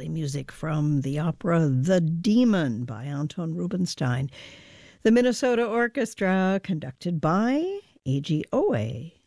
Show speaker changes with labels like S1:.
S1: music from the opera The Demon by Anton Rubinstein. The Minnesota Orchestra, conducted by Eiji Oe,